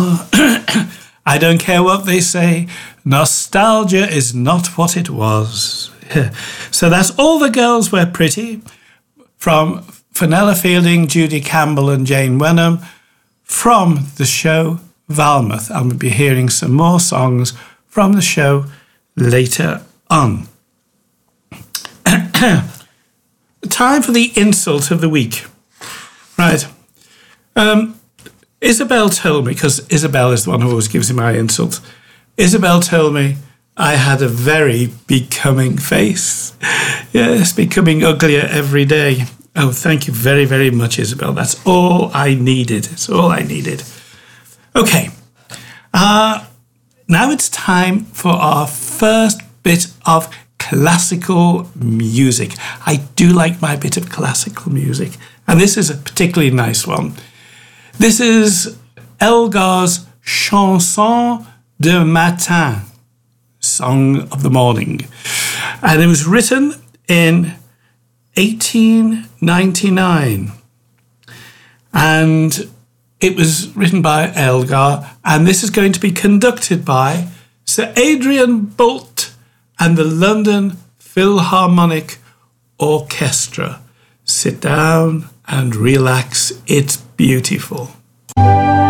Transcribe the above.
I don't care what they say. Nostalgia is not what it was. So that's All the Girls Were Pretty from Fenella Fielding, Judy Campbell and Jane Wenham from the show Valmouth. I'll be hearing some more songs from the show later on. Time for the insult of the week. Right. Isabel told me, because Isabel is the one who always gives me my insult. Isabel told me I had a very becoming face. Yes, becoming uglier every day. Oh, thank you very, very much, Isabel. That's all I needed. It's all I needed. Okay. Now it's time for our first bit of classical music. I do like my bit of classical music. And this is a particularly nice one. This is Elgar's Chanson de Matin, Song of the Morning. And it was written in 1899. And it was written by Elgar. And this is going to be conducted by Sir Adrian Boult and the London Philharmonic Orchestra. Sit down and relax. It's beautiful.